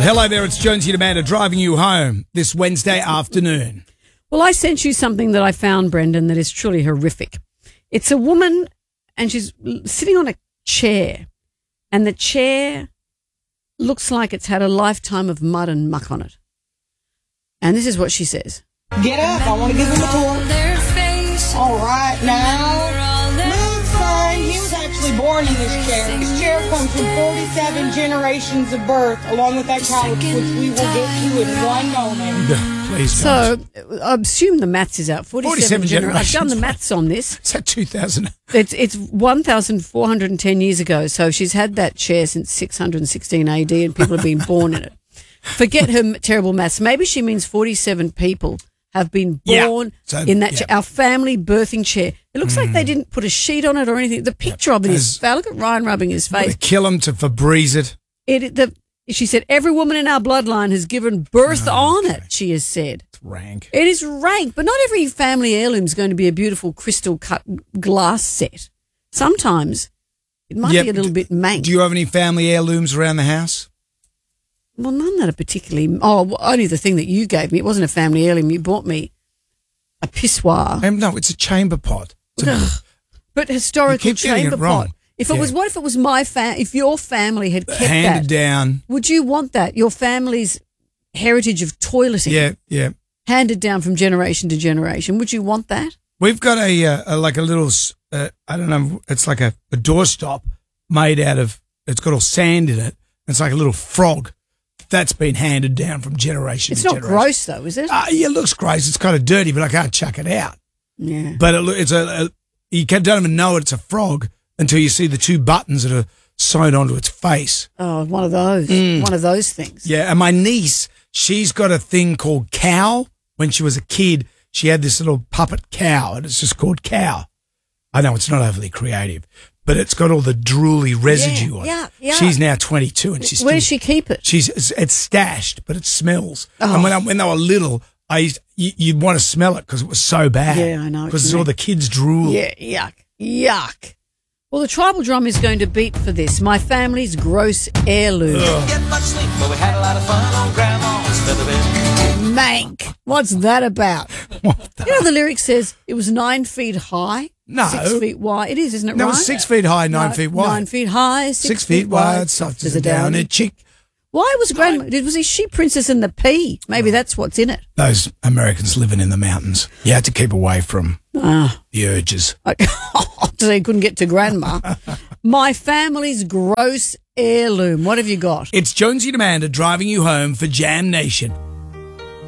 Hello there, it's Jonesy and Amanda driving you home this Wednesday afternoon. Well, I sent you something that I found, Brendan, that is truly horrific. It's a woman and she's sitting on a chair, and the chair looks like it's had a lifetime of mud and muck on it. And this is what she says. Get up, I want to give him a tour. All right, now, move fine. He was actually born in this chair. This chair comes from 47 generations of birth, along with that couch, which we will get to in one moment. Please So don't. I assume the maths is out. 47 generations. I've done the maths on this. Is that 2000? It's 1,410 years ago. So she's had that chair since 616 AD and people have been born in it. Forget her terrible maths. Maybe she means 47 people have been born in that chair. Our family birthing chair. It looks like they didn't put a sheet on it or anything. The picture of it is foul. Look at Ryan rubbing his face. They kill him to Febreze it. She said, every woman in our bloodline has given birth on it, she has said. It's rank. It is rank, but not every family heirloom is going to be a beautiful crystal cut glass set. Sometimes it might be a little bit mank. Do you have any family heirlooms around the house? Well, none that are particularly... Oh, only the thing that you gave me. It wasn't a family heirloom. You bought me a pissoir. No, it's a chamber pot. But historical chamber pot. What if it was my if your family had kept handed down. Would you want that? Your family's heritage of toileting. Yeah. Handed down from generation to generation. Would you want that? We've got a little, I don't know, it's like a doorstop made out of, it's got all sand in it. It's like a little frog. That's been handed down from generation to generation. It's not gross though, is it? Yeah, it looks gross. It's kind of dirty, but I can't chuck it out. Yeah. But you don't even know it's a frog until you see the two buttons that are sewn onto its face. Oh, one of those. One of those things. Yeah, and my niece, she's got a thing called Cow. When she was a kid, she had this little puppet cow, and it's just called Cow. I know it's not overly creative, but it's got all the drooly residue on it. Yeah. She's now 22, and she's Where does she keep it? It's stashed, but it smells. Oh. And when they were little, you'd want to smell it because it was so bad. Yeah, I know. Because it's all the kids' drool. Yeah, yuck. Well, the tribal drum is going to beat for this. My family's gross heirloom. Get much sleep, but we had a lot of fun on Grandma's feather bed. Mank. What's that about? You know the lyric says it was 9 feet high. No. 6 feet wide. It is, isn't it? No, right? it's 6 feet high, 9 feet wide. 9 feet high, 6 feet wide, soft as a downy chick. Why was Grandma? Was he She Princess and the Pea? Maybe that's what's in it. Those Americans living in the mountains. You had to keep away from the urges. So he couldn't get to Grandma. My family's gross heirloom. What have you got? It's Jonesy and Amanda driving you home for Jam Nation.